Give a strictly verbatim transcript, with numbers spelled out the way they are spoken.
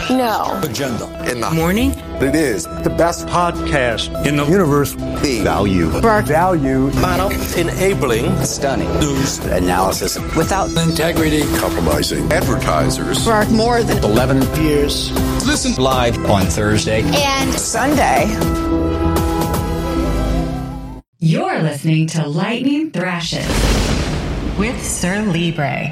No. Agenda. In the morning. It is the best Podcast in the universe. The value. Spark. Value. Model. Enabling. Stunning. News. Analysis. Without Integrity. Compromising. Advertisers. Spark more than eleven years. Listen Live on Thursday. and Sunday. You're listening to Lightning Thrashes with Sir Libre.